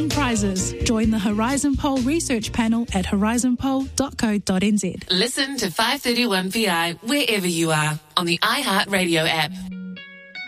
win prizes. Join the Horizon Poll research panel at horizonpoll.co.nz. Listen to 531PI wherever you are on the iHeartRadio app.